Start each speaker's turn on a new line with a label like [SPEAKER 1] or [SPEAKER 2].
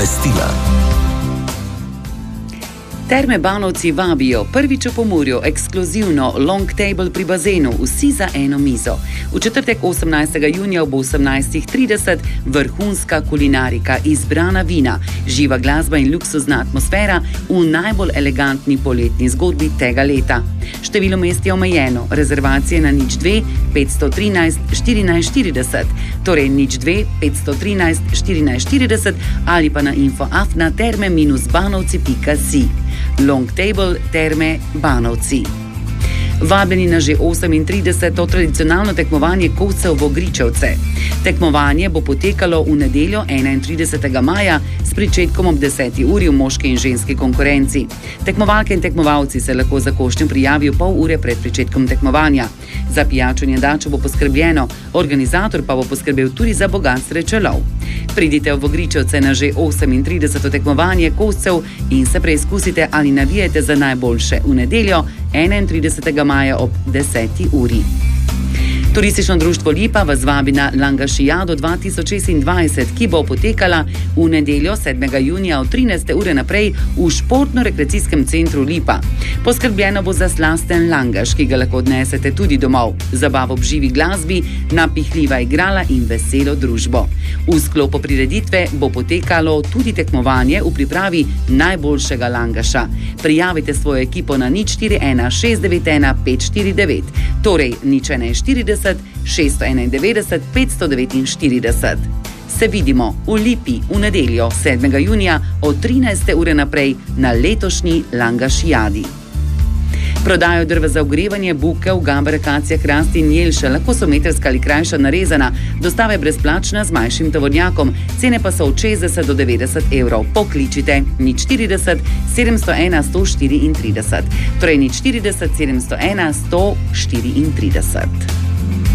[SPEAKER 1] obvestila.
[SPEAKER 2] Terme Banovci vabijo prvič v Pomurju ekskluzivno long table pri bazenu, vsi za eno mizo. V četrtek 18. junija ob 18:30 vrhunska kulinarika, izbrana vina, živa glasba in luksuzna atmosfera v najbolj elegantni poletni zgodbi tega leta. Število mest je omejeno, rezervacije na 02 513 14 40, torej 02 513 14 40 ali pa na info@terme-banovci.si. Long Table Terme Banovci. Vabljeni na že 38. tradicionalno tekmovanje kovcev Vogričevce. Tekmovanje bo potekalo v nedeljo 31. maja s pričetkom ob 10. uri v moški in ženski konkurenci. Tekmovalke in tekmovalci se lahko za košnjo prijavijo pol ure pred pričetkom tekmovanja. Za pijačo in jedačo bo poskrbljeno, organizator pa bo poskrbel tudi za bogat srečelov. Pridite v Vogričevce na že 38. tekmovanje kovcev in se preizkusite, ali navijete za najboljše v nedeljo 31. maja ob 10. uri. Turistično društvo Lipa vas vabi na Langašijado 2026, ki bo potekala v nedeljo 7. junija od 13. ure naprej v športno-rekreacijskem centru Lipa. Poskrbljeno bo za slasten langaš, ki ga lahko odnesete tudi domov, zabavo ob živi glasbi, napihljiva igrala in veselo družbo. V sklopu prireditve bo potekalo tudi tekmovanje v pripravi najboljšega langaša. Prijavite svojo ekipo na 041 691 549, torej 041 691 549. Se vidimo v Lipi v nedeljo 7. junija od 13. ure naprej na letošnji Langašijadi. Prodajo drva za ogrevanje, bukev, gambe, akacija, hrast in jelša, lahko so metrska ali krajša narezana, dostava je brezplačna z manjšim tovornjakom, cene pa so od 60 do 90 evrov. Pokličite 040 701 134, torej 040 701 134.